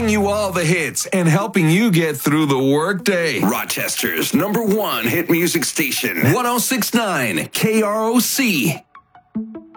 bringing you all the hits and helping you get through the workday. Rochester's #1 hit music station. 1069 KROC.